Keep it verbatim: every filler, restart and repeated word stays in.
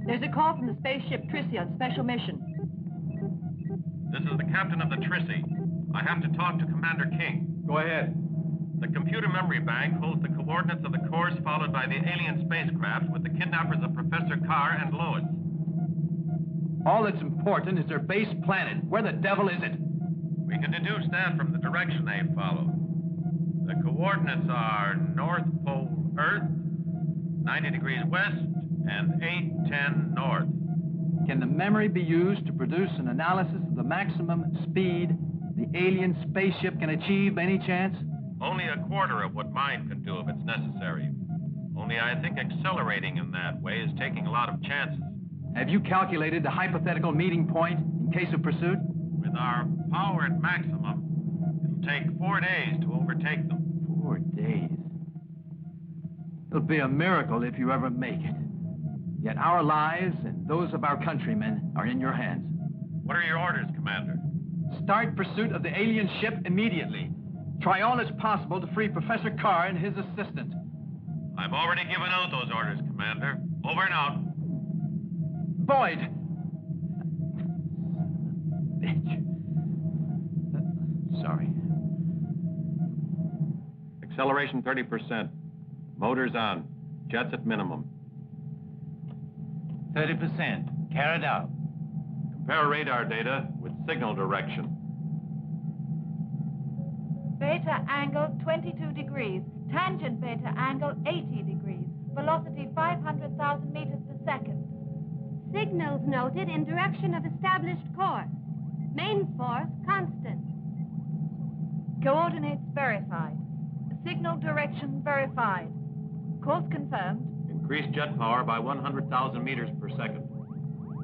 There's a call from the spaceship Trissy on special mission. This is the captain of the Trissy. I have to talk to Commander King. Go ahead. The computer memory bank holds the coordinates of the course followed by the alien spacecraft with the kidnappers of Professor Carr and Lois. All that's important is their base planet. Where the devil is it? We can deduce that from the direction they follow. The coordinates are North Pole Earth, ninety degrees west, and eight ten north. Can the memory be used to produce an analysis of the maximum speed the alien spaceship can achieve by any chance? Only a quarter of what mine can do if it's necessary. Only I think accelerating in that way is taking a lot of chances. Have you calculated the hypothetical meeting point in case of pursuit? With our power at maximum, it'll take four days to overtake them. Four days? It'll be a miracle if you ever make it. Yet our lives and those of our countrymen are in your hands. What are your orders, Commander? Start pursuit of the alien ship immediately. Try all that's possible to free Professor Carr and his assistant. I've already given out those orders, Commander. Over and out. Boyd! Bitch. Sorry. Acceleration thirty percent. Motors on. Jets at minimum. thirty percent. Carried out. Compare radar data with signal direction. Beta angle twenty-two degrees. Tangent beta angle eighty degrees. Velocity five hundred thousand meters per second. Signals noted in direction of established course. Main force constant. Coordinates verified. Signal direction verified. Course confirmed. Increase jet power by one hundred thousand meters per second.